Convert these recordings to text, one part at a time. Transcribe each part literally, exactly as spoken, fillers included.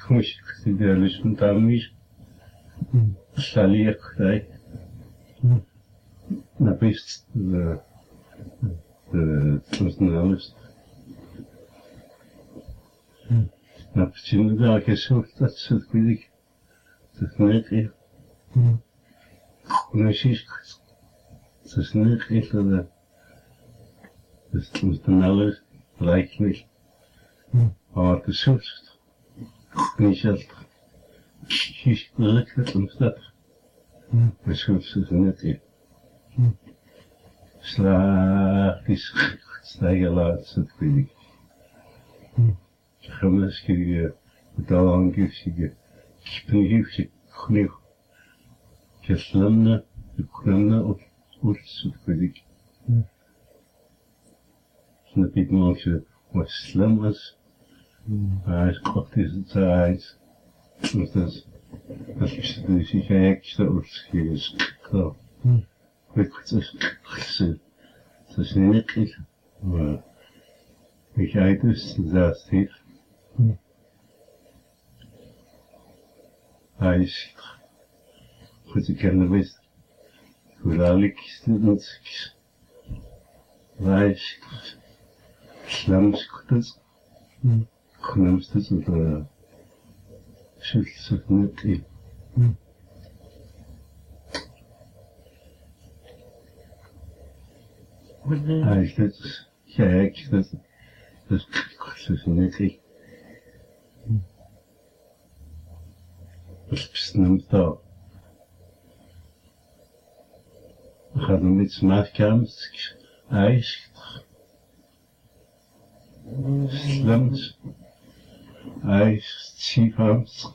خمش كتير من تعميش شاليك كتاي نبيست تمسنالست نبتشين دا كشوف تشد كذيك تسنيقي نشيش تسنيقي كذا تمسنالست لايكلي أو كشوف نشلت شيش لك تمسنالست نشوف تسنيقي سلا كيس سلايلا تشد كذيك خمس كي بتاعان كيفشي كيفني كيفشي خنيخ كسلمنا كلنا أرسل كذيك نبيت ماكش وسلمس عايز قطيس عايز مثلاً بس بس شيء كذا أرسل كيس كذا بكتش خسر تسنيقي و ich eigentlich sehr tief. Heißt, was ich gerne weiß, für alle Kisten, weiß, Schlammst das, kommst das oder schützt es nicht. Heißt das, ja, ich das. Das ist nicht. Das ist nicht da. Ich habe mit Smartcams Eis. Slums. Eis, Ziefams.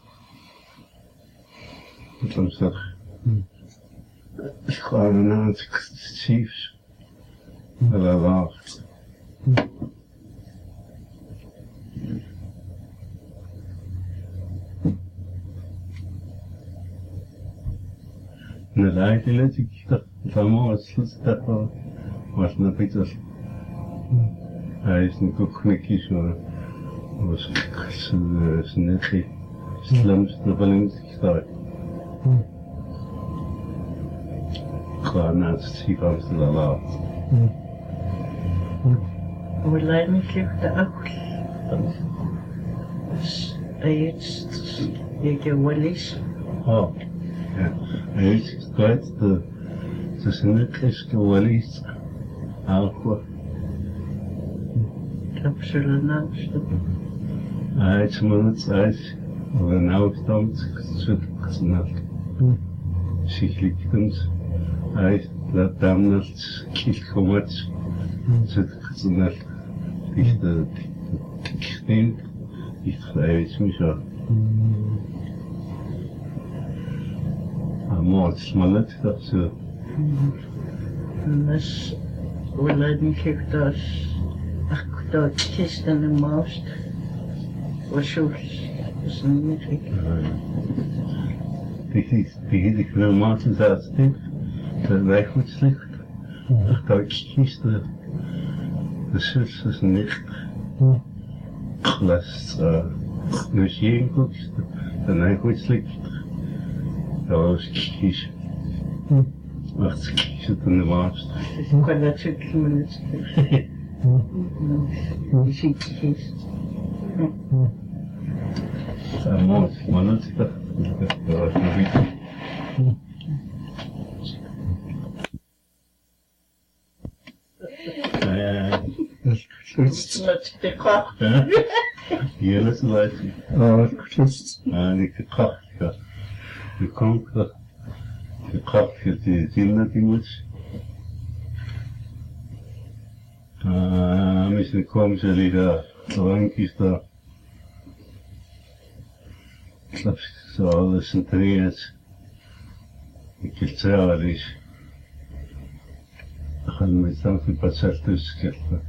Und dann sag ich, ich habe eine Ziefs. Aber wacht. نلاقي التي تفهموا السلسلة واسنا بيتر عايز نكوك نكيش وش سنتي سلمت نبلنت كتار قارنات سيكام سلالات والله مثلك تأكل بس أيت يجوليش اه أيت قاعد تسنكش كواليس عالقوة تبشر ناش أيت منت أيت وناوك تامت كتشد كتنال شكلي كتمت أيت لا تامنالت كيل كومات تشد كتنال تيشت تكتين تيشت أيت مشار موت سمالت تفسير بس ولادني كيف داش أخدت كيستن الماست وشوف اسمي فيك تيجي تيجي كل ما تزاتي تلاقي سليك أخدت كيست بس es nicht خلاص نشين كوكست تلاقي سليك Alles kies. Wacht, kies het in de maast. Ik kan dat zo klimmen. Je ziet het kies. Het is mooi, maar dat is dat. Dat is nog iets. Dat is de kracht. Hier is het uit. اه كنت Ah, die kracht. De kanker, de kracht dat je zien dat je moet. Misschien komen ze liggen, drankjes daar. Ik snap zo alles en trainers. Ik heb het zelf eens. Dan gaan we met z'n passer tussen krijgen.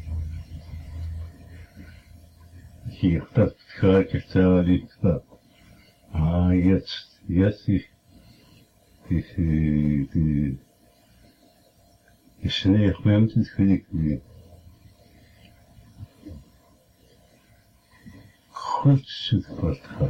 Hier, dat ga ik het zelf eens. Ah, jetzt. Jetzt die, die, die, die, die Schnee, ich meine, das finde ich nicht. Kurz,